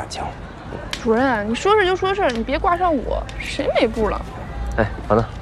睛。 主任，你说事就说事，你别挂上我，谁没步了？ 哎，等等。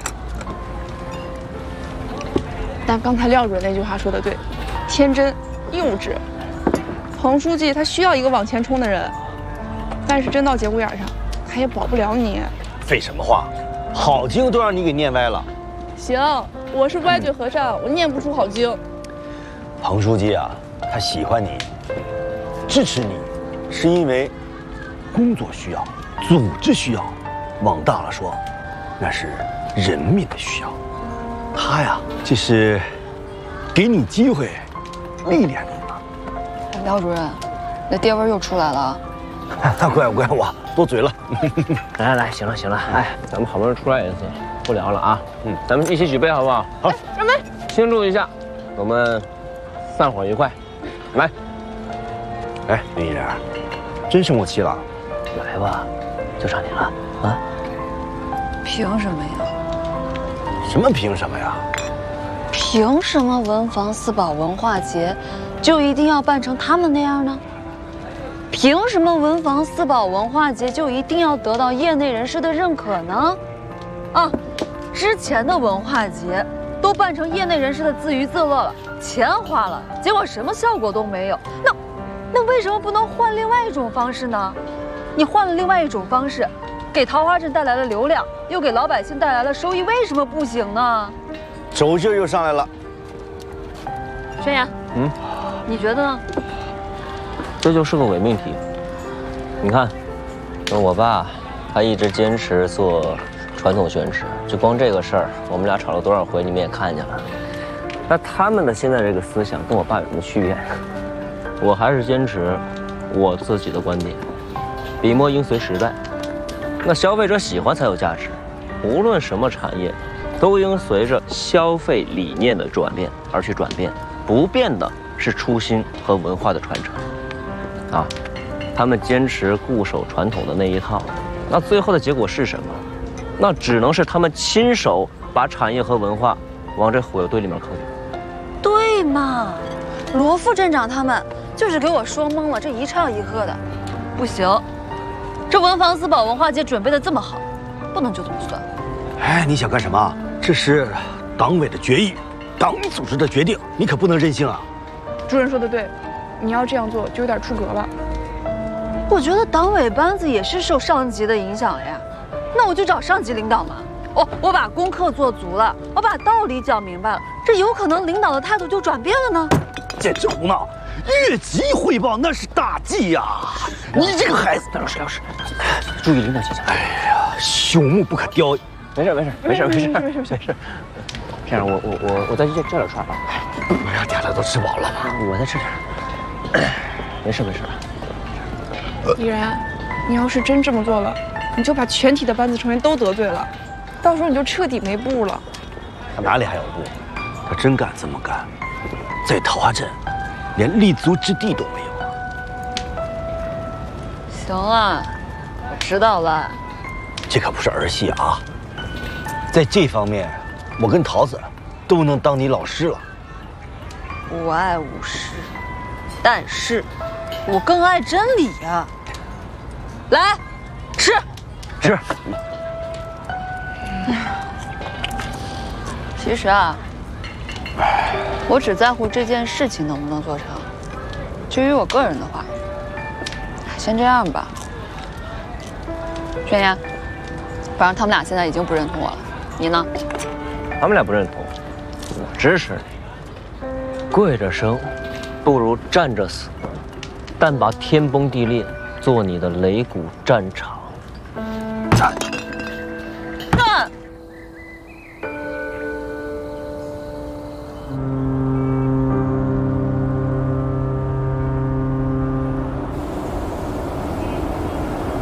但刚才廖主任那句话说的对，天真幼稚。彭书记他需要一个往前冲的人，但是真到节骨眼上，他也保不了你。 废什么话？好经都让你给念歪了。 行，我是歪嘴和尚，我念不出好经。 彭书记啊，他喜欢你，支持你，是因为工作需要、组织需要。往大了说，那是人民的需要。他呀，这是给你机会，历练你呢。 廖主任，那爹味儿又出来了。 怪我多嘴了。 来，行了，哎，咱们好不容易出来一次，不聊了啊。咱们一起举杯好不好？好， 准备庆祝一下，我们散伙愉快。来， 哎，林一然，真生我气了？ 来吧，就差你了啊！ 凭什么呀？ 什么凭什么呀？ 凭什么文房四宝文化节就一定要办成他们那样呢？凭什么文房四宝文化节就一定要得到业内人士的认可呢？啊，之前的文化节都办成业内人士的自娱自乐了，钱花了，结果什么效果都没有。那为什么不能换另外一种方式呢？你换了另外一种方式，给桃花镇带来了流量，又给老百姓带来了收益，为什么不行呢？ 手劲儿又上来了。 宣言，你觉得呢？ 这就是个伪命题。你看，我爸他一直坚持做传统宣纸，就光这个事儿，我们俩吵了多少回，你们也看见了。那他们的现在这个思想跟我爸有什么区别？我还是坚持我自己的观点，笔墨应随时代。那消费者喜欢才有价值，无论什么产业，都应随着消费理念的转变而去转变，不变的是初心和文化的传承。啊，他们坚持固守传统的那一套，那最后的结果是什么？那只能是他们亲手把产业和文化往这火药堆里面坑。 对嘛，罗副镇长他们就是给我说懵了，这一唱一和的，不行，这文房四宝文化节准备的这么好，不能就这么算。 哎，你想干什么？这是党委的决议，党委组织的决定，你可不能任性啊！ 主任说的对。你要这样做就有点出格了。 我觉得党委班子也是受上级的影响呀，那我就找上级领导嘛。我把功课做足了，我把道理讲明白了，这有可能领导的态度就转变了呢。 简直胡闹！越级汇报那是大忌呀！你这个孩子， 老师，注意领导形象。 哎呀，朽木不可雕。 没事。这样，我再去叫点串吧。 不要大家都吃饱了吧？ 我再吃点。没事。 依然，你要是真这么做了，你就把全体的班子成员都得罪了，到时候你就彻底没步了。 他哪里还有步？他真敢这么干，在桃花镇连立足之地都没有。 行了，我知道了。 这可不是儿戏啊！在这方面，我跟桃子都能当你老师了。 我爱武士，但是我更爱真理呀。来，吃。其实啊，我只在乎这件事情能不能做成。至于我个人的话，先这样吧。宣言，反正他们俩现在已经不认同我了，你呢？ 他们俩不认同，我支持你。跪着生，不如站着死，但把天崩地裂做你的擂鼓战场。 站！ 站！